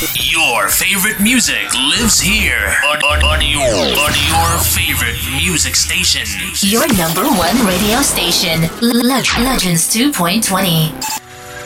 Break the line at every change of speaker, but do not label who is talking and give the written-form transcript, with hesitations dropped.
Your favorite music lives here on your favorite music station.
Your number one radio station, Legends 2.20.